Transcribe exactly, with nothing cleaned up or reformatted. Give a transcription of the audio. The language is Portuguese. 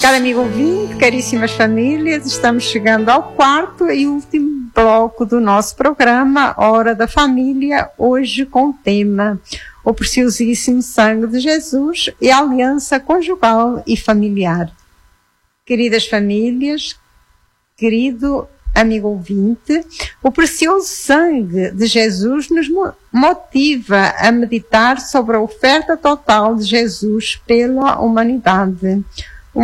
Caro amigo ouvinte, caríssimas famílias, estamos chegando ao quarto e último bloco do nosso programa Hora da Família, hoje com o tema O Preciosíssimo Sangue de Jesus e a Aliança Conjugal e Familiar. Queridas famílias, querido amigo ouvinte, o precioso sangue de Jesus nos motiva a meditar sobre a oferta total de Jesus pela humanidade.